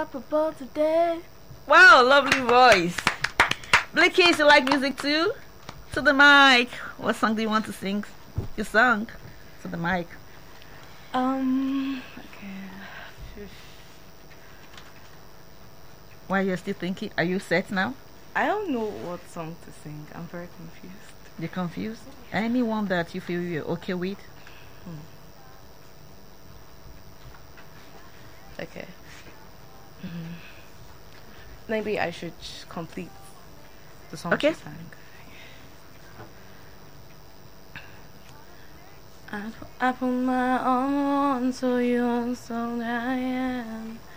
About today. Wow, lovely voice. Blicky, you like music too? To the mic. What song do you want to sing? Your song. To the mic. Okay. While you're still thinking, are you set now? I don't know what song to sing. I'm very confused. You're confused? Anyone that you feel you're okay with? Okay. Maybe I should complete the song Okay. she sang. I put my arm on so you so I am.